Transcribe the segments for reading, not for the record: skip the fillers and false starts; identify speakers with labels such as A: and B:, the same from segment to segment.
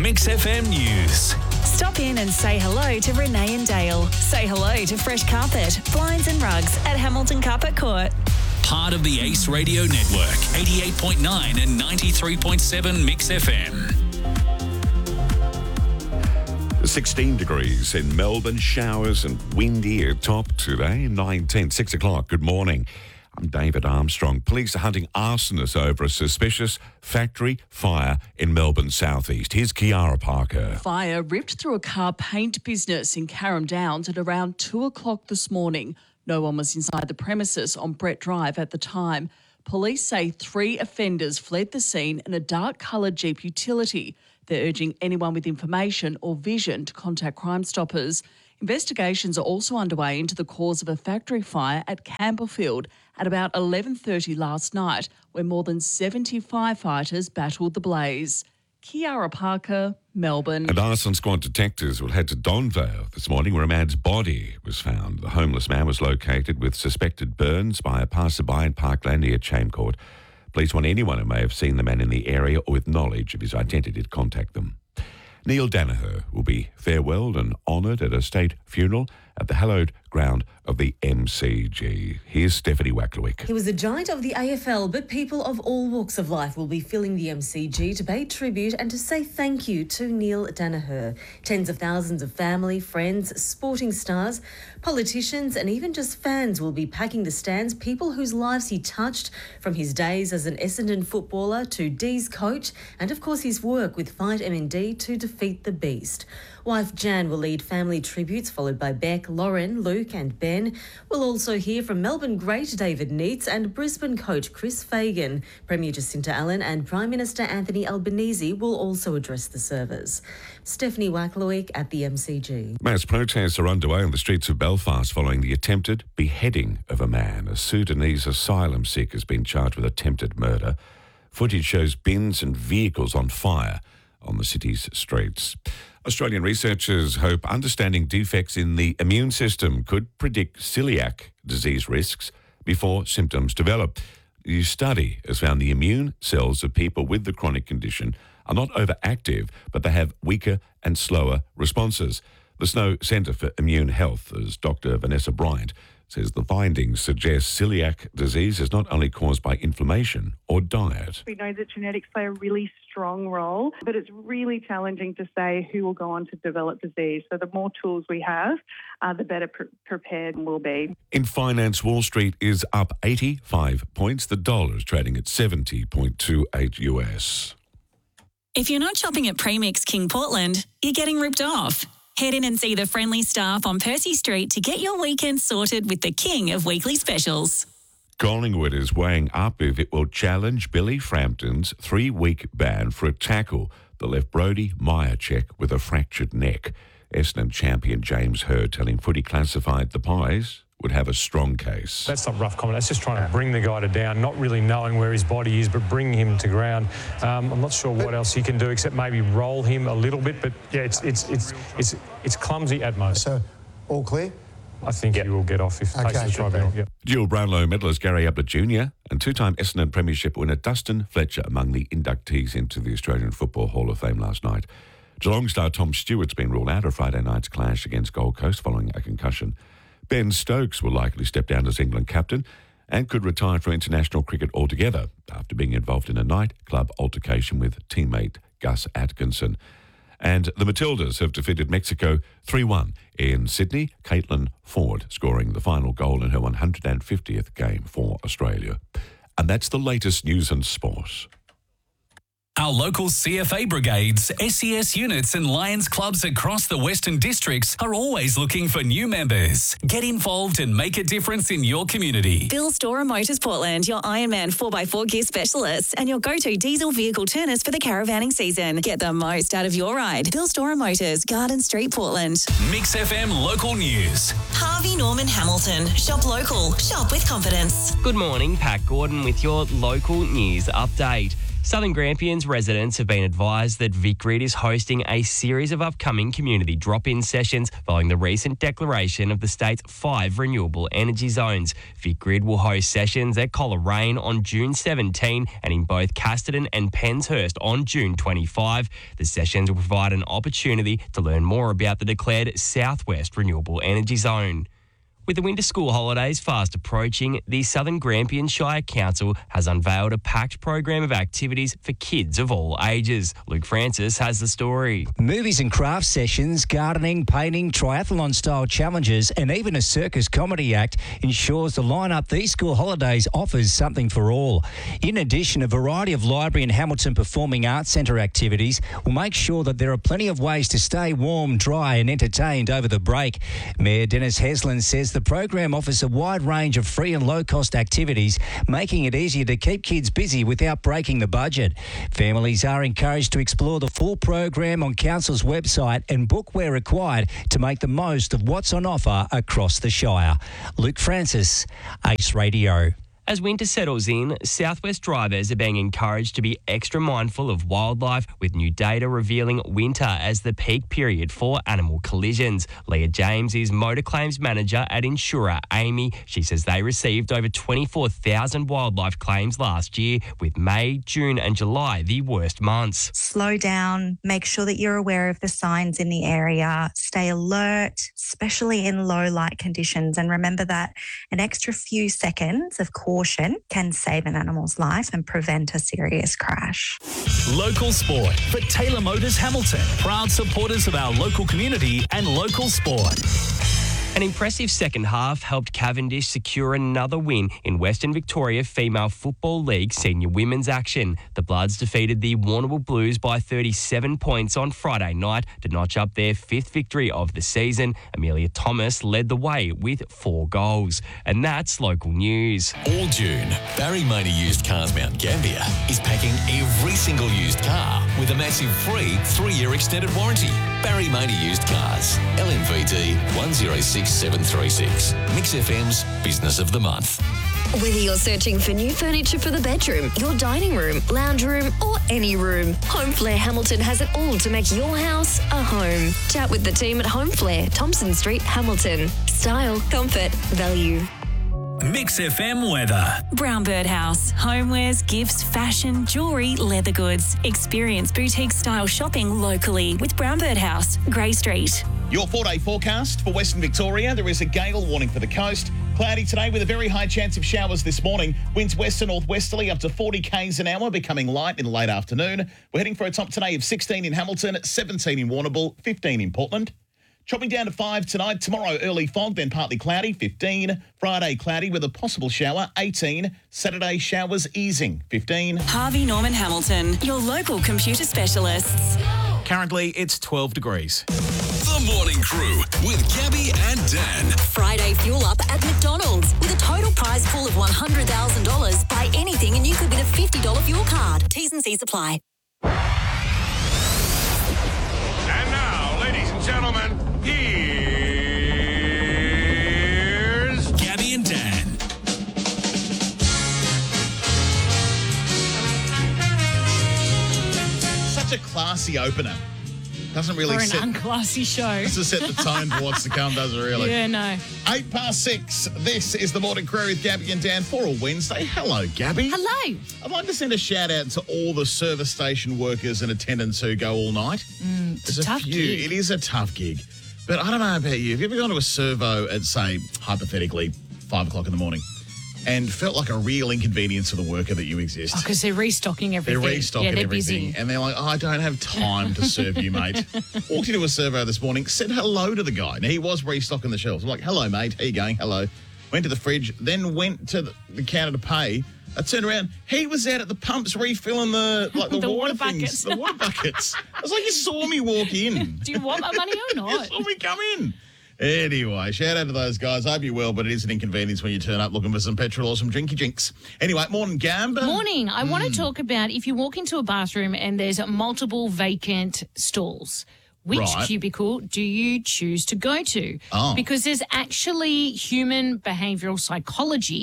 A: Mix FM News.
B: Stop in and say hello to Renee and Dale. Say hello to Fresh Carpet, Blinds and Rugs at Hamilton Carpet Court.
A: Part of the Ace Radio Network, 88.9 and 93.7 Mix FM.
C: 16 degrees in Melbourne, showers and windy at top today, 9:10, 6 o'clock. Good morning. I'm David Armstrong. Police are hunting arsonists over a suspicious factory fire in Melbourne southeast. Here's Kiara Parker.
D: Fire ripped through a car paint business in Carrum Downs at around 2 o'clock this morning. No one was inside the premises on Brett Drive at the time. Police say 3 offenders fled the scene in a dark-coloured Jeep utility. They're urging anyone with information or vision to contact Crime Stoppers. Investigations are also underway into the cause of a factory fire at Campbellfield at about 11:30 last night, where more than 70 firefighters battled the blaze. Kiara Parker, Melbourne.
C: And arson squad detectives will head to Donvale this morning, where a man's body was found. The homeless man was located with suspected burns by a passerby in Parkland near Chame Court. Police want anyone who may have seen the man in the area or with knowledge of his identity to contact them. Neil Danaher will be farewelled and honoured at a state funeral at the hallowed ground of the MCG. Here's Stephanie Wacklewick.
E: He was a giant of the AFL, but people of all walks of life will be filling the MCG to pay tribute and to say thank you to Neil Danaher. Tens of thousands of family, friends, sporting stars, politicians and even just fans will be packing the stands, people whose lives he touched, from his days as an Essendon footballer to D's coach and of course his work with Fight MND to defeat the beast. Wife Jan will lead family tributes, followed by Beck, Lauren, Luke and Ben. We'll also hear from Melbourne great David Neitz and Brisbane coach Chris Fagan. Premier Jacinta Allen and Prime Minister Anthony Albanese will also address the service. Stephanie Wacklewick at the MCG.
C: Mass protests are underway on the streets of Belfast following the attempted beheading of a man. A Sudanese asylum seeker has been charged with attempted murder. Footage shows bins and vehicles on fire on the city's streets. Australian researchers hope understanding defects in the immune system could predict celiac disease risks before symptoms develop. The new study has found the immune cells of people with the chronic condition are not overactive, but they have weaker and slower responses. The Snow Centre for Immune Health, as Dr. Vanessa Bryant says, the findings suggest celiac disease is not only caused by inflammation or diet.
F: We know that genetics play a really strong role, but it's really challenging to say who will go on to develop disease. So the more tools we have, the better prepared we'll be.
C: In finance, Wall Street is up 85 points. The dollar is trading at 70.28 US.
B: If you're not shopping at Premix King Portland, you're getting ripped off. Head in and see the friendly staff on Percy Street to get your weekend sorted with the king of weekly specials.
C: Collingwood is weighing up if it will challenge Billy Frampton's 3-week ban for a tackle that left Brodie Myercheck with a fractured neck. Essendon champion James Hurd telling Footy Classified the Pies would have a strong case.
G: That's not rough comment. That's just trying to bring the guy to down, not really knowing where his body is, but bringing him to ground. I'm not sure what else he can do except maybe roll him a little bit. But yeah, it's clumsy at most.
H: So, all clear?
G: I think he will get off if takes the tribunal. Yep.
C: Dual Brownlow medalist Gary Ablett Jr. and two-time Essendon Premiership winner Dustin Fletcher among the inductees into the Australian Football Hall of Fame last night. Geelong star Tom Stewart's been ruled out of Friday night's clash against Gold Coast following a concussion. Ben Stokes will likely step down as England captain and could retire from international cricket altogether after being involved in a nightclub altercation with teammate Gus Atkinson. And the Matildas have defeated Mexico 3-1 in Sydney, Caitlin Ford scoring the final goal in her 150th game for Australia. And that's the latest news and sport.
A: Our local CFA brigades, SES units and Lions clubs across the Western Districts are always looking for new members. Get involved and make a difference in your community.
B: Bill Storer Motors Portland, your Ironman 4x4 gear specialists and your go-to diesel vehicle turners for the caravanning season. Get the most out of your ride. Bill Storer Motors, Garden Street, Portland.
A: Mix FM local news.
B: Harvey Norman Hamilton. Shop local. Shop with confidence.
I: Good morning, Pat Gordon with your local news update.
H: Southern Grampians residents have been advised that VicGrid is hosting a series of upcoming community drop-in sessions following the recent declaration of the state's 5 renewable energy zones. VicGrid will host sessions at Coleraine on June 17 and in both Casterton and Penshurst on June 25. The sessions will provide an opportunity to learn more about the declared Southwest Renewable Energy Zone. With the winter school holidays fast approaching, the Southern Grampian Shire Council has unveiled a packed program of activities for kids of all ages. Luke Francis has the story.
I: Movies and craft sessions, gardening, painting, triathlon-style challenges and even a circus comedy act ensures the lineup these school holidays offers something for all. In addition, a variety of library and Hamilton Performing Arts Centre activities will make sure that there are plenty of ways to stay warm, dry and entertained over the break. Mayor Dennis Heslin says the program offers a wide range of free and low-cost activities, making it easier to keep kids busy without breaking the budget. Families are encouraged to explore the full program on Council's website and book where required to make the most of what's on offer across the Shire. Luke Francis, Ace Radio.
H: As winter settles in, Southwest drivers are being encouraged to be extra mindful of wildlife, with new data revealing winter as the peak period for animal collisions. Leah James is motor claims manager at insurer Amy. She says they received over 24,000 wildlife claims last year, with May, June and July the worst months.
J: Slow down, make sure that you're aware of the signs in the area, stay alert, especially in low light conditions, and remember that an extra few seconds of caution can save an animal's life and prevent a serious crash.
A: Local sport for Taylor Motors Hamilton. Proud supporters of our local community and local sport.
H: An impressive second half helped Cavendish secure another win in Western Victoria Female Football League Senior Women's action. The Bloods defeated the Warrnambool Blues by 37 points on Friday night to notch up their 5th victory of the season. Amelia Thomas led the way with 4 goals. And that's local news.
K: All June, Barry Money Used Cars Mount Gambier is packing every single used car with a massive free 3-year extended warranty. Barry Money Used Cars, LMVD 106736. Mix FM's Business of the Month.
L: Whether you're searching for new furniture for the bedroom, your dining room, lounge room or any room, Home Flair Hamilton has it all to make your house a home. Chat with the team at Home Flair, Thompson Street, Hamilton. Style, comfort, value.
A: Mix FM weather.
B: Brown Bird House. Homewares, gifts, fashion, jewellery, leather goods. Experience boutique style shopping locally with Brown Bird House, Grey Street.
M: Your 4-day forecast for Western Victoria. There is a gale warning for the coast. Cloudy today with a very high chance of showers this morning. Winds west to northwesterly up to 40 k's an hour, becoming light in the late afternoon. We're heading for a top today of 16 in Hamilton, 17 in Warrnambool, 15 in Portland. Chopping down to 5 tonight. Tomorrow, early fog, then partly cloudy, 15. Friday, cloudy with a possible shower, 18. Saturday, showers easing, 15.
B: Harvey Norman Hamilton, your local computer specialists.
M: Currently, it's 12 degrees.
K: The Morning Crew with Gabby and Dan.
L: Friday fuel up at McDonald's with a total prize pool of $100,000. Buy anything and you could win a $50 fuel card. T's and C's apply.
N: And now, ladies and gentlemen, here's
A: Gabby and Dan.
M: Such a classy opener. Doesn't really
O: set... For an unclassy show.
M: Doesn't set the tone for what's to come, does it really?
O: Yeah, no.
M: 6:08. This is the Morning Crew with Gabby and Dan for a Wednesday. Hello, Gabby.
O: Hello.
M: I'd like to send a shout out to all the service station workers and attendants who go all night.
O: It's a tough gig.
M: It is a tough gig. But I don't know about you. Have you ever gone to a servo at, say, hypothetically, 5 o'clock in the morning and felt like a real inconvenience to the worker that you exist?
O: Because they're restocking everything.
M: They're restocking
O: they're
M: everything.
O: Busy.
M: And they're like, I don't have time to serve you, mate. Walked into a servo this morning, said hello to the guy. Now, he was restocking the shelves. I'm like, hello, mate. How you going? Hello. Went to the fridge, then went to the counter to pay. I turned around. He was out at the pumps refilling the water
O: buckets.
M: The water buckets. I was like, you saw me walk in.
O: Do you want my money or not?
M: You saw me come in. Anyway, shout out to those guys. I hope you're well, but it is an inconvenience when you turn up looking for some petrol or some drinky drinks. Anyway, morning, Gamba.
O: Morning. I want to talk about if you walk into a bathroom and there's multiple vacant stalls. Which cubicle do you choose to go to?
M: Oh.
O: Because there's actually human behavioural psychology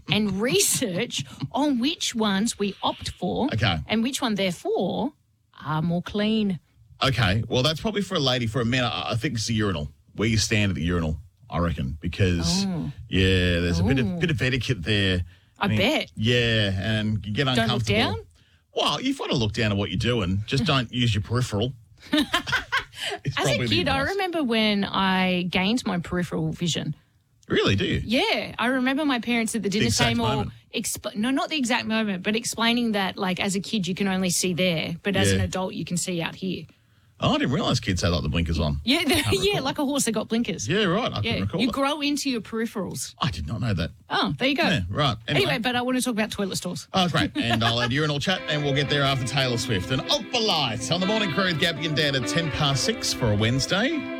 O: and research on which ones we opt for and which one, therefore, are more clean.
M: Okay, well, that's probably for a lady. For a man, I think it's the urinal, where you stand at the urinal, I reckon, because, there's a bit of etiquette there.
O: I bet.
M: Yeah, and you get uncomfortable.
O: Don't look down?
M: Well, you've got to look down at what you're doing. Just don't use your peripheral.
O: As a kid, I remember when I gained my peripheral vision.
M: Really, do you?
O: Yeah, I remember my parents at the dinner table. No, not the exact moment, but explaining that, like, as a kid, you can only see there, but as an adult, you can see out here.
M: Oh, I didn't realise kids had like the blinkers on.
O: Yeah, like a horse that got blinkers.
M: Yeah, right. I couldn't recall
O: You
M: that.
O: grow into your peripherals.
M: I did not know that.
O: Oh, there you go.
M: Yeah, right.
O: Anyway, but I want to talk about toilet stalls.
M: Oh, great. And I'll add urinal chat, and we'll get there after Taylor Swift. And Opalite on the Morning Crew with Gabby and Dan at 6:10 for a Wednesday.